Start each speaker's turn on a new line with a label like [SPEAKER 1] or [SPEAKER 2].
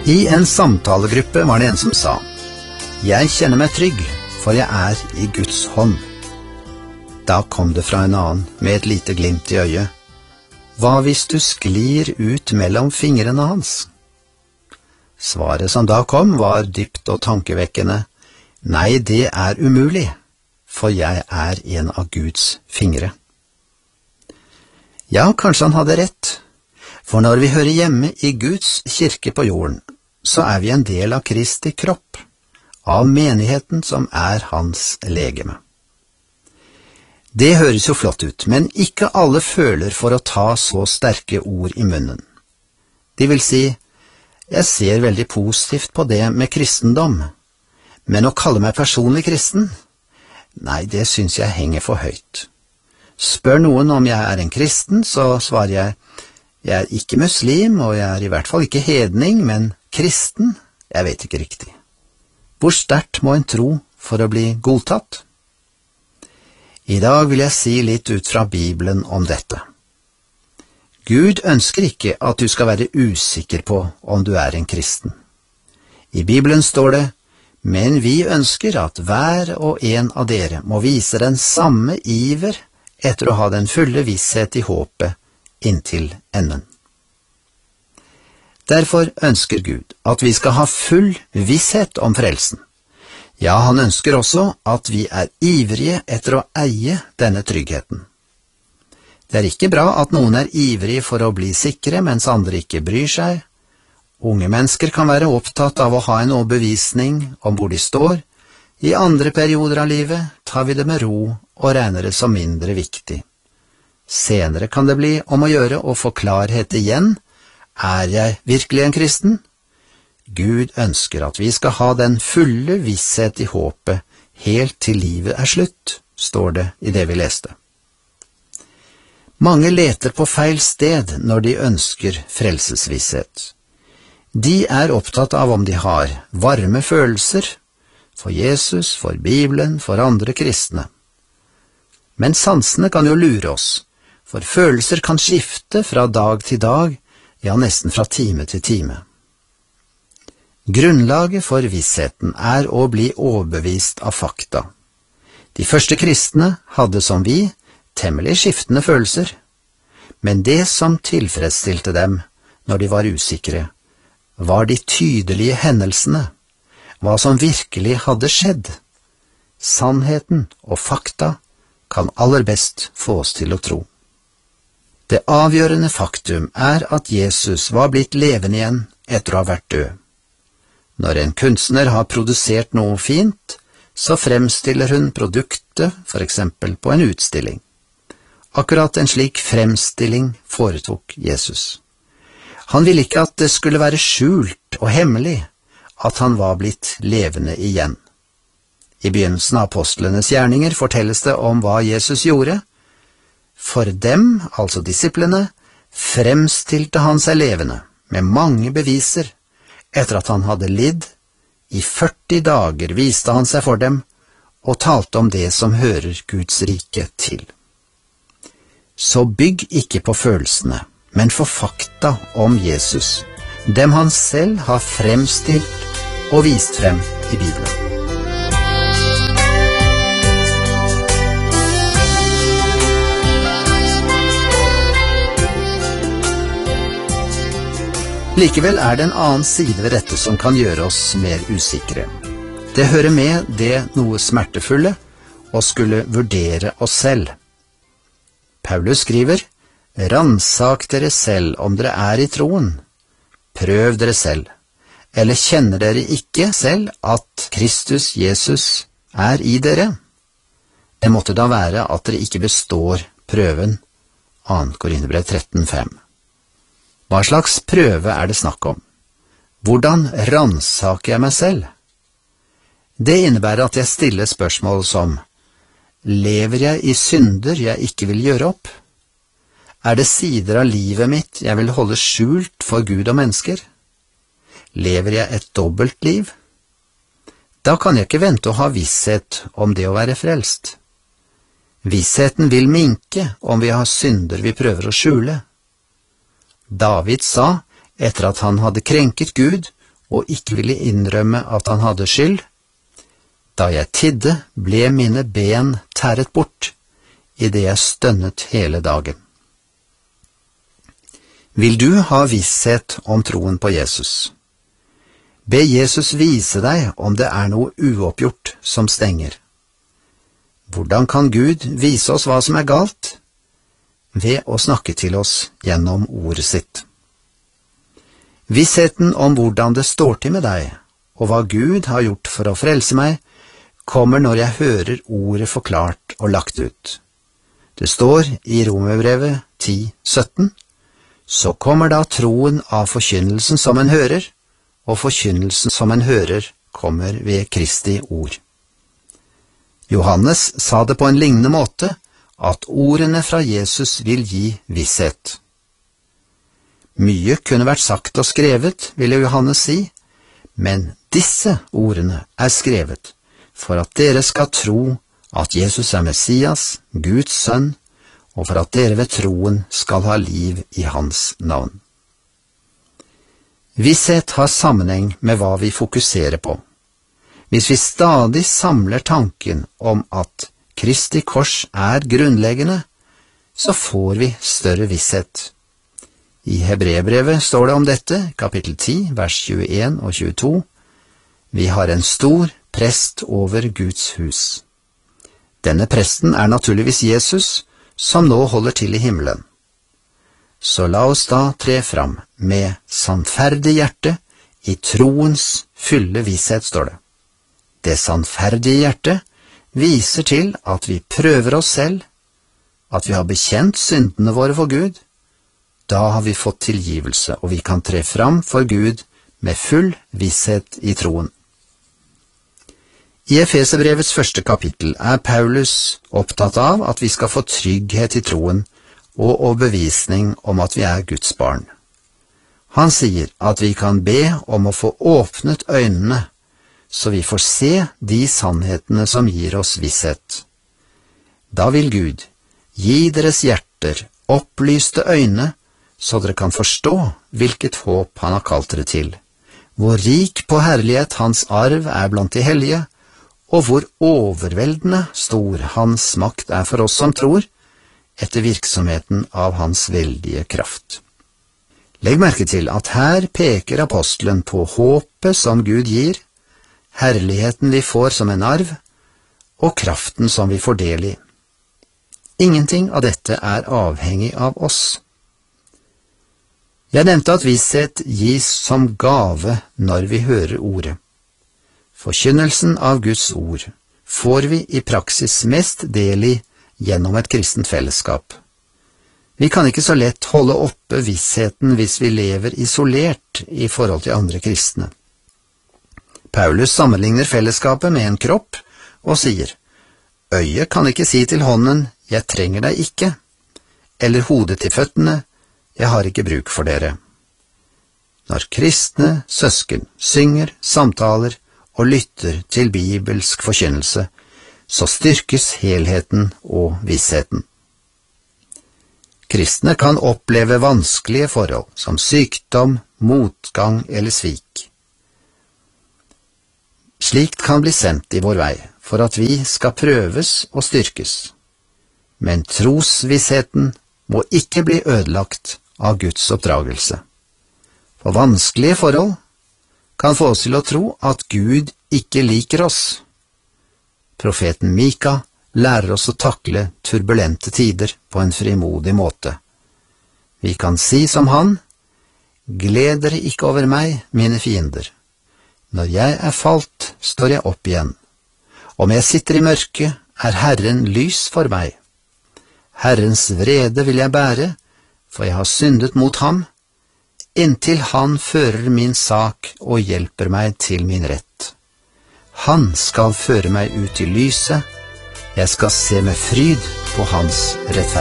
[SPEAKER 1] I en samtalegruppe var det en som sa: «Jeg kjenner meg trygg, for jeg er i Guds hånd.» Da kom det fra en annen med et lite glimt i øyet: «Hva hvis du sklir ut mellom fingrene hans?» Svaret som da kom var dypt og tankevekkende: «Nei, det er umulig, for jeg er en av Guds fingre.» Ja, kanskje han hadde rett, for når vi hører hjemme i Guds kirke på jorden, så er vi en del av Kristi kropp, av menigheten som er hans legeme. Det høres jo flott ut, men ikke alle føler for å ta så sterke ord i munnen. De vil si: «Jeg ser veldig positivt på det med kristendom, men å kalle meg personlig kristen? Nei, det synes jeg henger for høyt. Spør noen om jeg er en kristen, så svarer jeg: jeg er ikke muslim, og jeg er i hvert fall ikke hedning, men kristen? Jeg vet ikke riktig. Hvor sterkt må en tro for å bli godtatt?» I dag vil jeg si litt ut fra Bibelen om dette. Gud ønsker ikke at du skal være usikker på om du er en kristen. I Bibelen står det: «Men vi ønsker at hver og en av dere må vise den samme iver etter å ha den fulle visshet i håpet inntil enden.» Derfor ønsker Gud at vi skal ha full visshet om frelsen. Ja, han ønsker også at vi er ivrige etter å eie denne tryggheten. Det er ikke bra at noen er ivrige for å bli sikre, mens andre ikke bryr seg. Unge mennesker kan være opptatt av å ha en overbevisning om hvor de står. I andre perioder av livet tar vi det med ro og regner det som mindre viktig. Senere kan det bli om å gjøre å få klarhet igjen: er jeg virkelig en kristen? Gud ønsker at vi skal ha den fulle visshet i håpet helt til livet er slutt, står det i det vi leste. Mange leter på feil sted når de ønsker frelsesvisshet. De er opptatt av om de har varme følelser for Jesus, for Bibelen, for andre kristne. Men sansene kan jo lure oss, for følelser kan skifte fra dag til dag, ja, nesten fra time til time. Grunnlaget for vissheten er å bli overbevist av fakta. De første kristne hadde som vi temmelig skiftende følelser, men det som tilfredsstilte dem når de var usikre, var de tydelige hendelsene, hva som virkelig hadde skjedd. Sannheten og fakta kan aller best få oss til å tro. Det avgjørende faktum er at Jesus var blitt levende igjen etter å ha vært død. Når en kunstner har produsert noe fint, så fremstiller hun produktet for eksempel på en utstilling. Akkurat en slik fremstilling foretok Jesus. Han ville ikke at det skulle være skjult og hemmelig at han var blitt levende igjen. I begynnelsen av apostlenes gjerninger fortelles det om hva Jesus gjorde. For dem, altså disiplene, fremstilte han seg levende, med mange beviser. Etter at han hadde lidd, i 40 dager viste han seg for dem, og talte om det som hører Guds rike til. Så bygg ikke på følelsene, men for fakta om Jesus, dem han selv har fremstilt og vist frem i Bibelen. Likevel er det en annen side ved dette som kan gjøre oss mer usikre. Det hører med det noe smertefulle å skulle vurdere oss selv. Paulus skriver: «Ransak dere selv om dere er i troen. Prøv dere selv. Eller kjenner dere ikke selv at Kristus Jesus er i dere?» Det måtte da være at dere ikke består prøven. 2. Korinterbrev 13,5. Hva slags prøve er det snakk om? Hvordan ransaker jeg meg selv? Det innebærer at jeg stiller spørsmål som: lever jeg i synder jeg ikke vil gjøre opp? Er det sider av livet mitt jeg vil holde skjult for Gud og mennesker? Lever jeg et dobbelt liv? Da kan jeg ikke vente å ha visshet om det å være frelst. Vissheten vil minke om vi har synder vi prøver å skjule. David sa, etter at han hadde krenket Gud og ikke ville innrømme at han hadde skyld. Da jeg tidde, ble mine ben tæret bort, i det jeg stønnet hele dagen. Vil du ha visshet om troen på Jesus? Be Jesus vise deg om det er noe uoppgjort som stenger. Hvordan kan Gud vise oss hva som er galt? Ved å snakke til oss gjennom ordet sitt. Vissheten om hvordan det står til med deg, og hva Gud har gjort for å frelse meg, kommer når jeg hører ordet forklart og lagt ut. Det står i Romerbrevet 10:17, så kommer da troen av forkynnelsen som en hører, og forkynnelsen som en hører kommer ved Kristi ord. Johannes sa det på en lignende måte, at ordene fra Jesus vil gi visshet. Mye kunne vært sagt og skrevet, ville Johannes si, men disse ordene er skrevet for at dere skal tro at Jesus er Messias, Guds sønn, og for at dere ved troen skal ha liv i hans navn. Visshet har sammenheng med hva vi fokuserer på. Hvis vi stadig samler tanken om at Kristi kors er grunnleggende, så får vi større visshet. I Hebreerbrevet står det om dette, kapittel 10, vers 21 og 22. Vi har en stor prest over Guds hus. Denne presten er naturligvis Jesus, som nå holder til i himmelen. Så la oss da tre fram med sannferdig hjerte, i troens fulle visshet, står det. Det sannferdige hjertet viser til at vi prøver oss selv, at vi har bekjent syndene våre for Gud. Da har vi fått tilgivelse, og vi kan tre fram for Gud med full visshet i troen. I Efeserbrevets 1. kapittel er Paulus opptatt av at vi skal få trygghet i troen og overbevisning om at vi er Guds barn. Han sier at vi kan be om å få åpnet øynene, så vi får se de sannhetene som gir oss visshet. Da vil Gud gi deres hjerter opplyste øyne, så dere kan forstå hvilket håp han har kalt dere til, hvor rik på herlighet hans arv er blant de hellige, og hvor overveldende stor hans makt er for oss som tror, etter virksomheten av hans veldige kraft. Legg merke til at her peker apostelen på håpet som Gud gir, herligheten vi får som en arv, og kraften som vi får del i. Ingenting av dette er avhengig av oss. Jeg nevnte at visshet gis som gave når vi hører ordet. Forkynnelsen av Guds ord får vi i praksis mest del i gjennom et kristent fellesskap. Vi kan ikke så lett holde oppe vissheten hvis vi lever isolert i forhold til andre kristne. Paulus sammenligner fellesskapet med en kropp og sier, øyet kan ikke si til hånden, jeg trenger deg ikke, eller hodet til føttene, jeg har ikke bruk for dere. Når kristne søsken synger, samtaler og lytter til bibelsk forkynnelse, så styrkes helheten og vissheten. Kristne kan oppleve vanskelige forhold, som sykdom, motgang eller svik. Slikt kan bli sendt i vår vei, for at vi skal prøves og styrkes. Men trosvissheten må ikke bli ødelagt av Guds oppdragelse. For vanskelige forhold kan få oss til å tro at Gud ikke liker oss. Profeten Mika lærer oss å takle turbulente tider på en frimodig måte. Vi kan si som han, gled dere ikke over meg, mine fiender. Når jeg er falt, står jeg opp igjen. Om jeg sitter i mørket, er Herren lys for meg. Herrens vrede vil jeg bære, for jeg har syndet mot ham, inntil han fører min sak og hjelper meg til min rett. Han skal føre meg ut i lyset, jeg skal se med fryd på hans rettferdighet.